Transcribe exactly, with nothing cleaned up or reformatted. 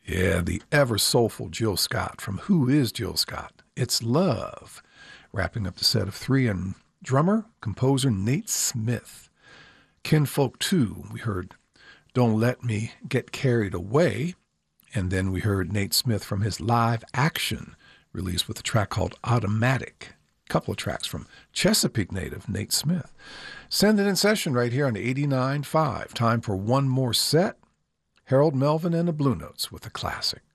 Yeah, the ever soulful Jill Scott from Who is Jill Scott? It's Love. Wrapping up the set of three, and drummer, composer Nate Smith. Kinfolk two, we heard Don't Let Me Get Carried Away. And then we heard Nate Smith from his Live Action, released with a track called Automatic. A couple of tracks from Chesapeake native Nate Smith. Send it in session right here on eighty-nine point five. Time for one more set. Harold Melvin and the Blue Notes with a classic.